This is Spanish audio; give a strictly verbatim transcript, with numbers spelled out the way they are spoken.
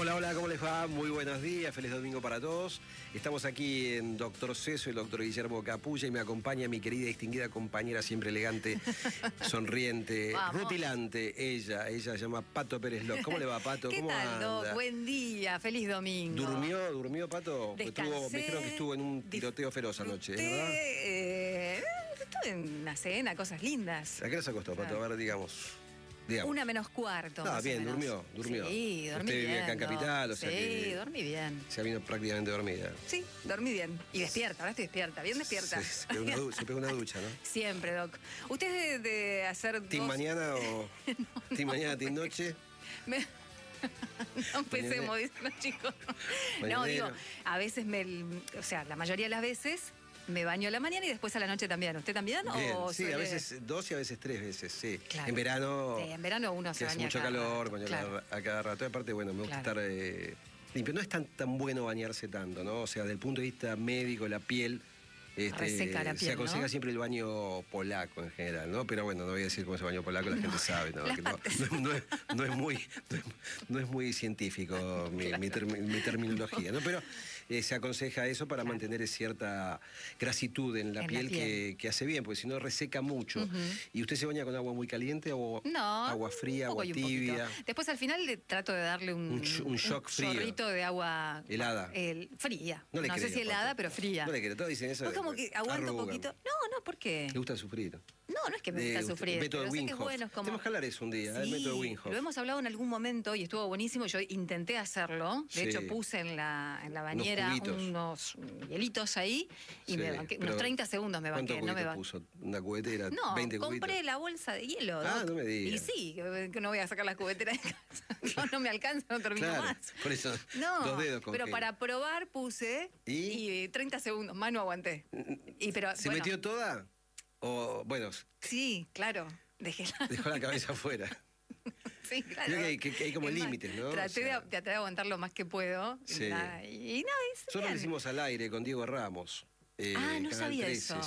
Hola, hola, ¿cómo les va? Muy buenos días, feliz domingo para todos. Estamos aquí en Doctor Ceso, el doctor Guillermo Capulla, y me acompaña mi querida y distinguida compañera, siempre elegante, sonriente, Vamos. rutilante, ella, ella se llama Pato Pérez López. ¿Cómo le va, Pato? ¿Qué ¿Cómo tal, anda? Doc? Buen día, feliz domingo. ¿Durmió, durmió, Pato? Porque Descansé, estuvo, me dijeron que estuvo en un tiroteo feroz anoche, ¿es verdad? Eh, estuve en una cena, cosas lindas. ¿A qué hora se acostó, Pato? A ver, digamos. digamos. Una menos cuarto. Ah, más bien, o menos. durmió, durmió. Sí, dormí Usted bien. vive acá en Doc. Capital, o sea sí, que... dormí bien. Se ha venido prácticamente dormida. Sí, dormí bien. Y despierta, ahora estoy despierta, bien despierta. Se, se, pega una, du- se pega una ducha, ¿no? Siempre, Doc. ¿Usted es de, de hacer ¿Team dos... mañana o no, team no, mañana, team noche? Me... No empecemos, dicen los chicos. No, Mañanero. digo, a veces me... O sea, la mayoría de las veces me baño a la mañana y después a la noche también. ¿Usted también? Bien, o sí, suele- a veces dos y a veces tres veces, sí. Claro. En verano, Sí, en verano uno se que hace baña mucho cada calor, rato, baño claro. cada- a cada rato. Aparte, bueno, me gusta Claro. estar eh, limpio. No es tan, tan bueno bañarse tanto, ¿no? O sea, desde el punto de vista médico, la piel... este, Reseca la se piel, aconseja ¿no? siempre el baño polaco en general, ¿no? Pero bueno, no voy a decir cómo es el baño polaco, la No, gente sabe, ¿no? las Que no, partes. no, no es, no es muy, no, es, no es muy científico mi, mi, termi- mi terminología, ¿no? Pero eh, se aconseja eso para Claro. mantener cierta grasitud en la En la piel, piel. Que, que hace bien, porque si no reseca mucho. Ujú. ¿Y usted se baña con agua muy caliente o No, agua fría, un poco agua y un poquito. tibia? Después al final le trato de darle un, Un sh- un shock frío. chorrito de agua Helada. el- fría. No No, le sé creo, si helada, Pato. pero fría. No le creo, todos dicen eso. Pues como que aguanto un arrugan. poquito. No, no, ¿por qué? ¿Le gusta sufrir? No, no es que me De gusta usted- sufrir. método pero sé que es Wim Hof. bueno, es como... Tenemos que hablar eso un día, el Sí, método Wim Hof. lo hemos hablado en algún momento y estuvo buenísimo. Yo intenté hacerlo. De Sí. hecho, puse en la, en la bañera cubitos. unos hielitos ahí y Sí, me banqué. pero Unos treinta segundos me ¿Cuántos banqué. No me cubitos banqué. puso? ¿Una cubetera? No, ¿veinte compré cubitos? la bolsa de hielo. Ah, Doc. no me diga. Y sí, que que no voy a sacar la cubetera de casa. No, no me alcanza, no termino Claro, más. por eso, No, dos dedos con pero gel. para probar puse ¿Y? y, treinta segundos más no aguanté. Y pero, ¿Se bueno, metió toda? O, bueno, Sí, claro, dejé la... dejó la cabeza afuera. Sí, claro. Creo que hay- que- que hay como Es más, límites, ¿no? Traté O sea- de, traté de aguantar lo más que puedo. Sí. Y, nada, y no, es Nosotros lo bien. hicimos al aire con Diego Ramos. eh, Ah, no Canal sabía trece, eso.